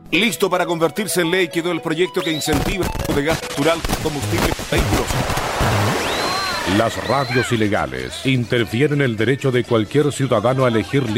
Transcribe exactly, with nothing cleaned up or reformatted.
Listo para convertirse en ley quedó el proyecto que incentiva el uso de gas natural como combustible para vehículos. Las radios ilegales interfieren en el derecho de cualquier ciudadano a elegir